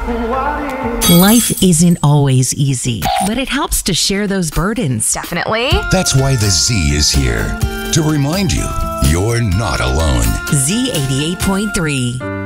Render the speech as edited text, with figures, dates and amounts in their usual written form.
Life isn't always easy, but it helps to share those burdens. Definitely. That's why the Z is here to remind you you're not alone. Z88.3.